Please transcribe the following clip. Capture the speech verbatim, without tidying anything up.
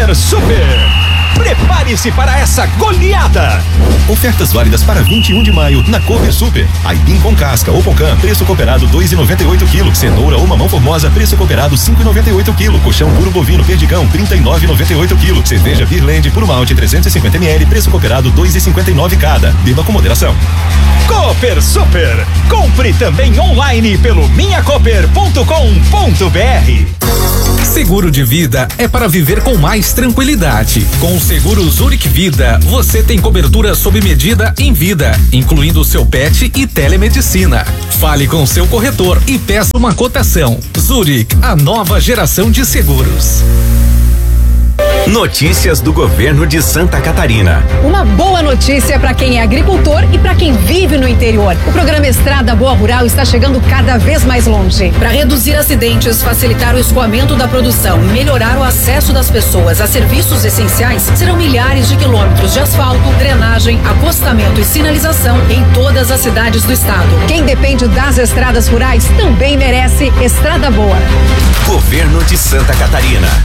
Cooper Super. Prepare-se para essa goleada! Ofertas válidas para vinte e um de maio na Cooper Super. Aipim com casca ou pocã, preço cooperado dois reais e noventa e oito centavos. Cenoura ou mamão formosa, preço cooperado cinco reais e noventa e oito centavos. Colchão duro bovino perdigão, trinta e nove reais e noventa e oito centavos. Cerveja Beerland puro malte trezentos e cinquenta mililitros, preço cooperado dois reais e cinquenta e nove centavos cada. Beba com moderação. Cooper Super. Compre também online pelo minha cooper ponto com ponto br. Seguro de vida é para viver com mais tranquilidade. Com o seguro Zurich Vida, você tem cobertura sob medida em vida, incluindo o seu pet e telemedicina. Fale com seu corretor e peça uma cotação. Zurich, a nova geração de seguros. Notícias do governo de Santa Catarina. Uma boa notícia para quem é agricultor e para quem vive no interior. O programa Estrada Boa Rural está chegando cada vez mais longe. Para reduzir acidentes, facilitar o escoamento da produção e melhorar o acesso das pessoas a serviços essenciais, serão milhares de quilômetros de asfalto, drenagem, acostamento e sinalização em todas as cidades do estado. Quem depende das estradas rurais também merece Estrada Boa. Governo de Santa Catarina.